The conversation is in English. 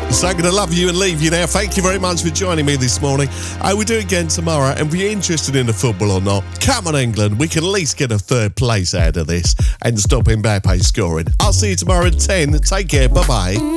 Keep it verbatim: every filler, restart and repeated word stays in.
So I'm going to love you and leave you now. Thank you very much for joining me this morning. I will do it again tomorrow, and if you're interested in the football or not, come on England, we can at least get a third place out of this and stop Mbappe scoring. I'll see you tomorrow at ten. Take care, bye-bye.